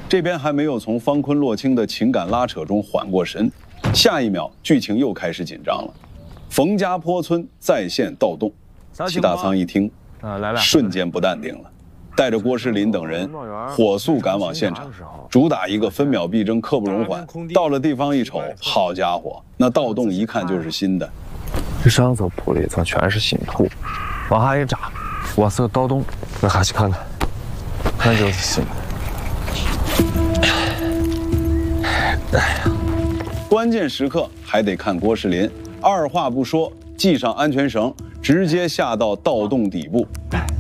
这边还没有从方坤、洛清的情感拉扯中缓过神，下一秒剧情又开始紧张了。冯家坡村再现盗洞，齐大仓一听，瞬间不淡定了，带着郭士林等人火速赶往现场，主打一个分秒必争，刻不容缓。到了地方一瞅，好家伙，那盗洞一看就是新的， 这上头铺了一层全是新土，往下一扎，哇塞，盗洞，我下去看看，那就是新的。哎呀， 关键时刻还得看郭士林，二话不说系上安全绳，直接下到盗洞底部。